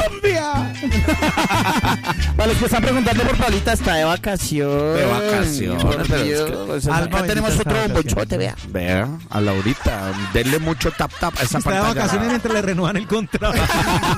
Colombia. Vale, que están preguntando por Paulita, está de vacaciones. De vacaciones, Por pero es Dios. Alma Acá bendita tenemos está otro de bombochote, vea. Vea, a Laurita, denle mucho tap a esa Está de pantalla. vacaciones mientras le renuevan el contrato.